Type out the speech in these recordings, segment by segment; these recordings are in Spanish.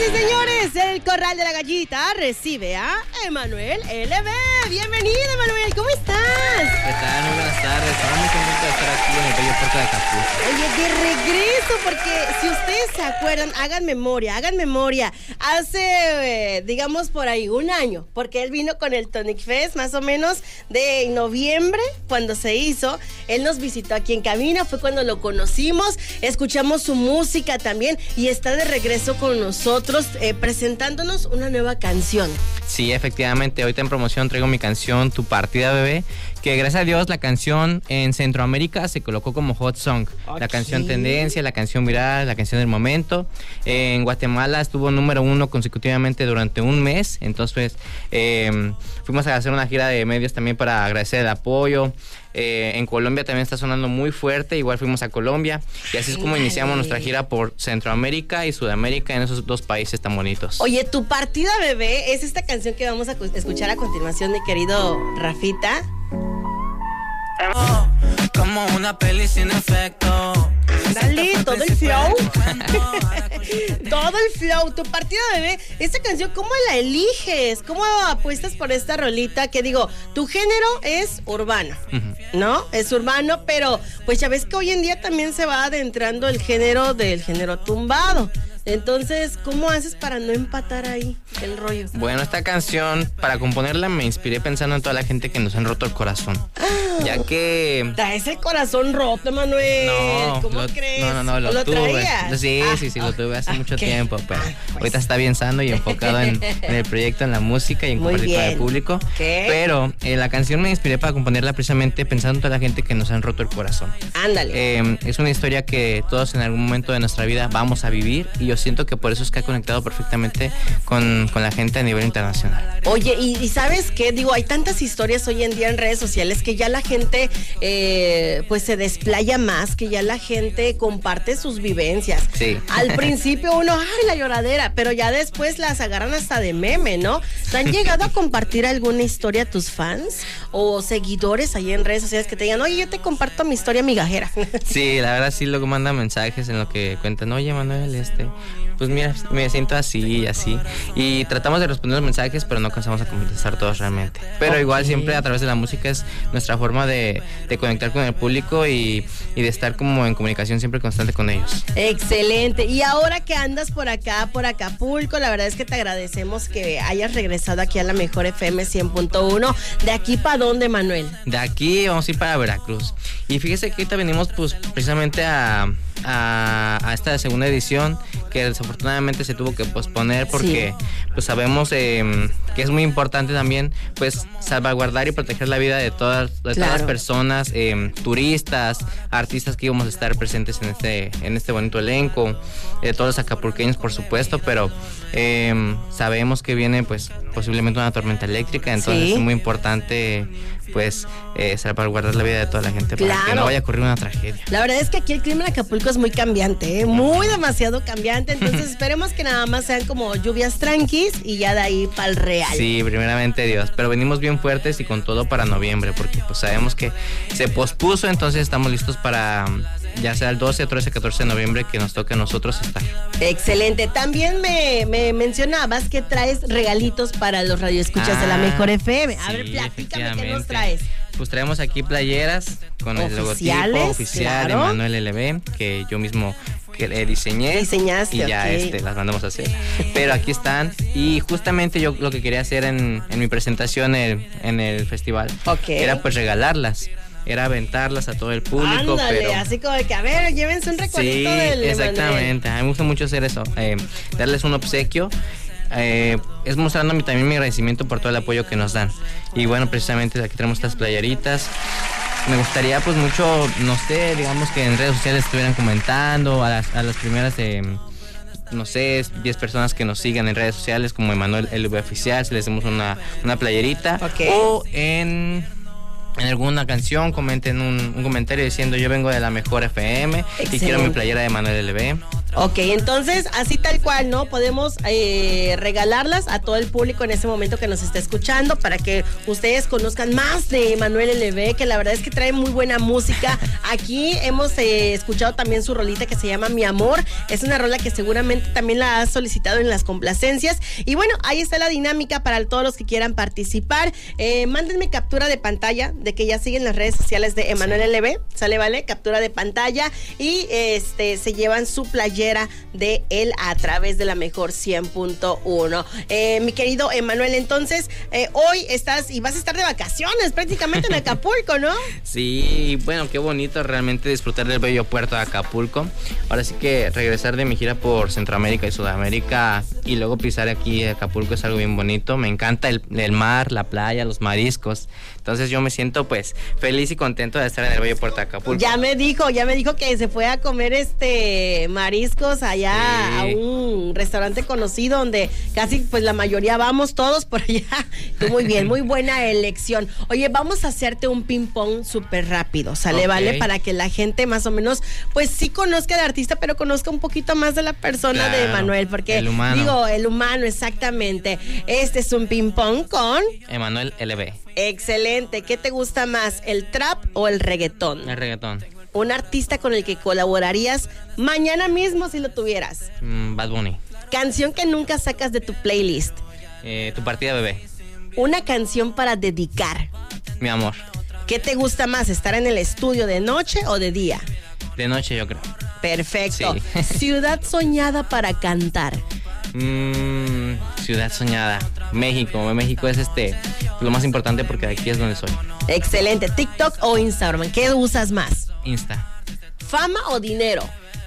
y señores, el Corral de la Gallita recibe a Emanuel LB. Bienvenido, Emanuel, ¿cómo estás? ¿Qué tal? Muy buenas tardes. Estamos muy contentos de estar aquí en el bello puerto de Acapulco. Oye, de regreso, porque si ustedes se acuerdan, hagan memoria. Hace, digamos, por ahí un año, porque él vino con el Tonic Fest, más o menos de noviembre, cuando se hizo. Él nos visitó aquí en cabina, fue cuando lo conocimos, escuchamos su música también y está de regreso con nosotros presentándonos una nueva canción. Sí, efectivamente, ahorita en promoción traigo mi canción Tu Partida Bebé, que gracias a Dios la canción en Centroamérica se colocó como Hot Song. Okay. La canción tendencia, la canción viral, la canción del momento. En Guatemala estuvo número 1 consecutivamente durante un mes, entonces fuimos a hacer una gira de medios también para agradecer el apoyo. En Colombia también está sonando muy fuerte, igual fuimos a Colombia y así es como iniciamos nuestra gira por Centroamérica y Sudamérica, en esos dos países tan bonitos. Oye, Tu Partida Bebé es esta canción que vamos a escuchar a continuación, mi querido Rafita. Como una peli sin efecto. Dale, todo el flow. Todo el flow. Tu Partida Bebé, esta canción, ¿cómo la eliges? ¿Cómo apuestas por esta rolita? Que digo, tu género es urbano, ¿no? Es urbano, pero pues ya ves que hoy en día también se va adentrando el género del género tumbado. Entonces, ¿cómo haces para no empatar ahí el rollo? Bueno, esta canción, para componerla, me inspiré pensando en toda la gente que nos han roto el corazón. Ya que... ¿Traes el corazón roto, Manuel? No, ¿Cómo crees? No, lo tuve. ¿Traías? Sí, lo tuve hace mucho tiempo, pero ahorita está bien sano y enfocado en el proyecto, en la música y en compartir con el público. ¿Qué? Pero la canción me inspiré para componerla precisamente pensando en toda la gente que nos han roto el corazón. Ándale. Es una historia que todos en algún momento de nuestra vida vamos a vivir y yo siento que por eso es que ha conectado perfectamente con la gente a nivel internacional. Oye, y ¿sabes qué? Digo, hay tantas historias hoy en día en redes sociales que ya la gente pues se desplaya más, que ya la gente comparte sus vivencias. Sí. Al principio uno, ay, la lloradera, pero ya después las agarran hasta de meme, ¿no? ¿Te han llegado a compartir alguna historia a tus fans o seguidores ahí en redes sociales que te digan, oye, yo te comparto mi historia migajera? Sí, la verdad sí, luego mandan mensajes en lo que cuentan, oye, Manuel, pues mira, me siento así y así. Y tratamos de responder los mensajes, pero no alcanzamos a contestar todos realmente. Pero igual siempre a través de la música es nuestra forma de conectar con el público y de estar como en comunicación siempre constante con ellos. Excelente. Y ahora que andas por acá, por Acapulco, la verdad es que te agradecemos que hayas regresado aquí a la Mejor FM 100.1. ¿De aquí para dónde, Manuel? De aquí vamos a ir para Veracruz. Y fíjese que ahorita venimos pues precisamente a esta segunda edición que desafortunadamente se tuvo que posponer porque pues sabemos que es muy importante también pues salvaguardar y proteger la vida de todas las personas, turistas, artistas que íbamos a estar presentes en este bonito elenco, todos los acapulqueños por supuesto, pero sabemos que viene pues posiblemente una tormenta eléctrica, entonces es muy importante pues salvaguardar la vida de toda la gente para que no vaya a ocurrir una tragedia. La verdad es que aquí el clima en Acapulco es muy cambiante, muy demasiado cambiante, entonces esperemos que nada más sean como lluvias tranquis y ya de ahí para el real. Sí, primeramente Dios, pero venimos bien fuertes y con todo para noviembre, porque pues sabemos que se pospuso, entonces estamos listos para ya sea el 12, 13, 14 de noviembre que nos toque a nosotros estar. Excelente. También me mencionabas que traes regalitos para los radioescuchas de la Mejor FM. A ver, platícame qué nos traes. Pues traemos aquí playeras con el logotipo oficial de Emanuel LB, que yo mismo diseñé. Diseñaste, y ya las mandamos a hacer. Pero aquí están. Y justamente yo lo que quería hacer en mi presentación en el festival era pues regalarlas. Era aventarlas a todo el público. Ándale, pero así como de que, a ver, llévense un recuerdito del exactamente. A mí me gusta mucho hacer eso, darles un obsequio. Es mostrando también mi agradecimiento por todo el apoyo que nos dan. Y bueno, precisamente aquí tenemos estas playeritas. Me gustaría pues mucho, no sé, digamos que en redes sociales estuvieran comentando a las primeras no sé, 10 personas que nos sigan en redes sociales como Emanuel LB Oficial, si les hacemos una playerita. O en alguna canción comenten un comentario diciendo yo vengo de la Mejor FM y quiero mi playera de Emanuel LB. Ok, entonces, así tal cual, ¿no? Podemos regalarlas a todo el público en ese momento que nos está escuchando para que ustedes conozcan más de Emanuel LB, que la verdad es que trae muy buena música. Aquí hemos escuchado también su rolita que se llama Mi Amor. Es una rola que seguramente también la has solicitado en las complacencias. Y bueno, ahí está la dinámica para todos los que quieran participar. Mándenme captura de pantalla de que ya siguen las redes sociales de Emanuel LB. ¿Sale, vale? Captura de pantalla y se llevan su playera de él a través de la mejor 100.1. Mi querido Emanuel, entonces hoy estás y vas a estar de vacaciones prácticamente en Acapulco, ¿no? Sí, bueno, qué bonito realmente disfrutar del bello puerto de Acapulco. Ahora sí que regresar de mi gira por Centroamérica y Sudamérica y luego pisar aquí Acapulco es algo bien bonito. Me encanta el mar, la playa, los mariscos. Entonces yo me siento pues feliz y contento de estar en el bello puerto de Acapulco. Ya me dijo que se fue a comer mariscos allá, sí, a un restaurante conocido donde casi pues la mayoría vamos todos por allá. Muy bien, muy buena elección. Oye, vamos a hacerte un ping pong súper rápido, ¿sale? Okay. ¿Vale? Para que la gente más o menos pues sí conozca al artista, pero conozca un poquito más de la persona, claro, de Emanuel, porque el humano, exactamente. Este es un ping pong con Emanuel LB. Excelente. ¿Qué te gusta más, el trap o el reggaetón? El reggaetón. Un artista con el que colaborarías mañana mismo si lo tuvieras. Bad Bunny. Canción que nunca sacas de tu playlist. Tu partida, bebé. Una canción para dedicar. Mi amor. ¿Qué te gusta más, estar en el estudio de noche o de día? De noche, yo creo. Perfecto. Sí. Ciudad soñada para cantar. Ciudad soñada. México. México es lo más importante porque aquí es donde soy. Excelente. TikTok o Instagram, ¿qué usas más? Insta. ¿Fama o dinero?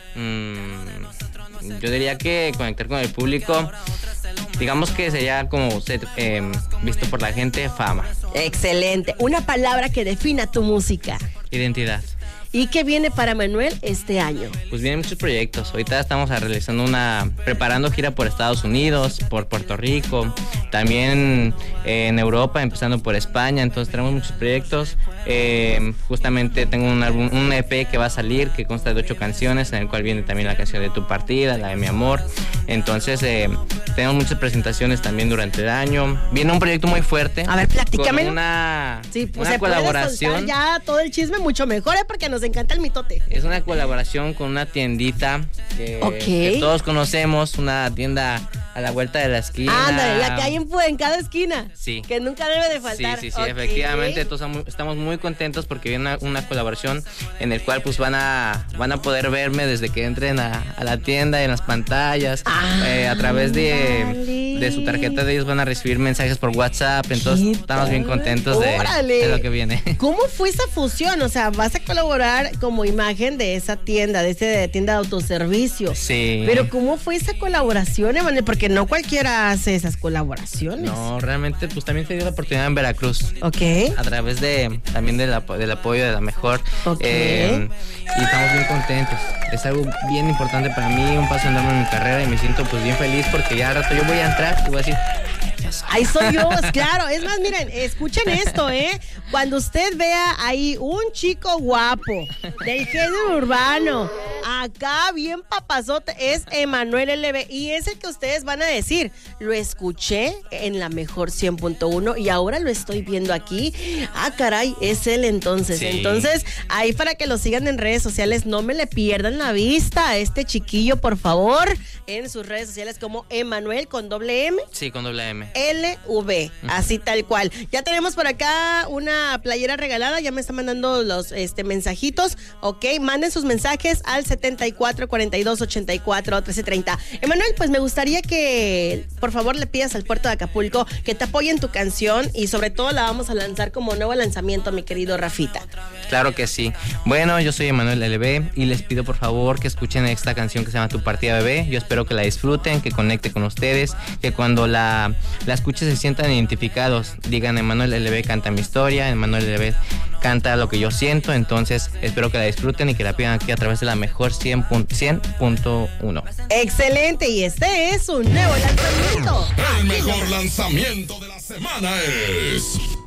Yo diría que conectar con el público, digamos que sería como ser visto por la gente, fama. Excelente. Una palabra que defina tu música. Identidad. ¿Y qué viene para Manuel este año? Pues vienen muchos proyectos. Ahorita estamos realizando preparando gira por Estados Unidos, por Puerto Rico, también en Europa, empezando por España. Entonces tenemos muchos proyectos. Justamente tengo un EP que va a salir, que consta de 8 canciones, en el cual viene también la canción de Tu Partida, la de Mi Amor. Entonces tenemos muchas presentaciones también durante el año. Viene un proyecto muy fuerte. A ver, platícame. Con una se colaboración. Puede ya todo el chisme mucho mejor, porque nos encanta el mitote. Es una colaboración con una tiendita que todos conocemos, una tienda a la vuelta de la esquina. Ándale, la que hay en cada esquina. Sí. Que nunca debe de faltar. Sí, efectivamente. Todos estamos muy contentos porque viene una colaboración en el cual pues van a poder verme desde que entren a la tienda, en las pantallas, a través de su tarjeta de ellos van a recibir mensajes por WhatsApp. Entonces estamos bien contentos de lo que viene. ¿Cómo fue esa fusión? O sea, vas a colaborar como imagen de esa tienda, de tienda de autoservicio. Sí. Pero ¿cómo fue esa colaboración, Emanuel? Porque no cualquiera hace esas colaboraciones. No, realmente pues también se dio la oportunidad en Veracruz. Ok. A través también del apoyo de la mejor. Ok. Y estamos bien contentos. Es algo bien importante para mí, un paso enorme en mi carrera y me siento pues bien feliz porque ya al rato yo voy a entrar y voy a decir... Ahí soy yo, claro. Es más, miren, escuchen esto, Cuando usted vea ahí un chico guapo del género urbano, acá bien papazote, es Emanuel LB. Y es el que ustedes van a decir, lo escuché en la mejor 100.1 y ahora lo estoy viendo aquí. Ah, caray, es él entonces. Sí. Entonces, ahí para que lo sigan en redes sociales, no me le pierdan la vista a este chiquillo, por favor, en sus redes sociales como Emanuel con doble M. Sí, con doble M. LV, así tal cual. Ya tenemos por acá una playera regalada, ya me están mandando los mensajitos, ok, manden sus mensajes al 74 42 84 13 30. Emanuel, pues me gustaría que por favor le pidas al puerto de Acapulco que te apoyen tu canción y sobre todo la vamos a lanzar como nuevo lanzamiento, mi querido Rafita. Claro que sí. Bueno, yo soy Emanuel LB y les pido por favor que escuchen esta canción que se llama Tu Partida, Bebé. Yo espero que la disfruten, que conecte con ustedes, que cuando la escuchen se sientan identificados, digan Emanuel LB canta mi historia, Emanuel LB canta lo que yo siento. Entonces espero que la disfruten y que la pidan aquí a través de la mejor 100.1. Excelente, y este es un nuevo lanzamiento. El mejor lanzamiento de la semana es